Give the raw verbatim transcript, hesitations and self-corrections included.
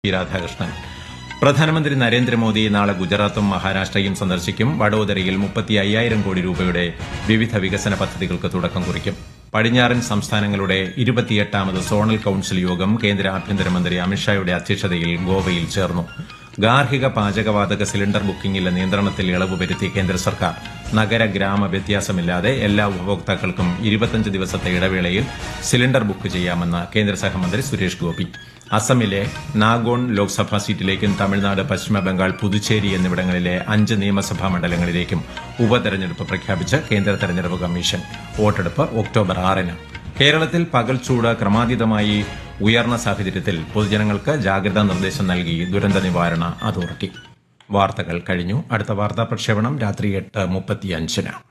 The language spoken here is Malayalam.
രാധാകൃഷ്ണൻ. പ്രധാനമന്ത്രി നരേന്ദ്രമോദി നാളെ ഗുജറാത്തും മഹാരാഷ്ട്രയും സന്ദർശിക്കും. വഡോദരയിൽ മുപ്പത്തി അയ്യായിരം കോടി രൂപയുടെ വിവിധ വികസന പദ്ധതികൾക്ക് തുടക്കം കുറിക്കും. പടിഞ്ഞാറൻ സംസ്ഥാനങ്ങളുടെ ഇരുപത്തിയെട്ടാമത് സോണൽ കൌൺസിൽ യോഗം കേന്ദ്ര ആഭ്യന്തരമന്ത്രി അമിത്ഷായുടെ അധ്യക്ഷതയിൽ ഗോവയിൽ ചേർന്നു. ഗാർഹിക പാചകവാതക സിലിണ്ടർ ബുക്കിംഗിലെ നിയന്ത്രണത്തിൽ ഇളവ് വരുത്തി കേന്ദ്ര സർക്കാർ. നഗര ഗ്രാമ വ്യത്യാസമില്ലാതെ എല്ലാ ഉപഭോക്താക്കൾക്കും ഇരുപത്തിയഞ്ച് ദിവസത്തെ ഇടവേളയിൽ സിലിണ്ടർ ബുക്ക് ചെയ്യാമെന്ന് കേന്ദ്ര സഹമന്ത്രി സുരേഷ് ഗോപി. അസമിലെ നാഗോൺ ലോക്സഭാ സീറ്റിലേക്കും തമിഴ്നാട്, പശ്ചിമബംഗാൾ, പുതുച്ചേരി എന്നിവിടങ്ങളിലെ അഞ്ച് നിയമസഭാ മണ്ഡലങ്ങളിലേക്കും ഉപതെരഞ്ഞെടുപ്പ് പ്രഖ്യാപിച്ച് കേന്ദ്ര തെരഞ്ഞെടുപ്പ് കമ്മീഷൻ. വോട്ടെടുപ്പ് ഒക്ടോബർ ആറിന്. കേരളത്തിൽ പകൽച്ചൂട് ക്രമാതീതമായി ഉയർന്ന സാഹചര്യത്തിൽ പൊതുജനങ്ങൾക്ക് ജാഗ്രതാ നിർദ്ദേശം നൽകി ദുരന്ത നിവാരണ അതോറിറ്റി. വാർത്തകൾ കഴിഞ്ഞു. അടുത്ത വാർത്താ പ്രക്ഷേപണം രാത്രി എട്ട് മുപ്പത്തിയഞ്ചിന്.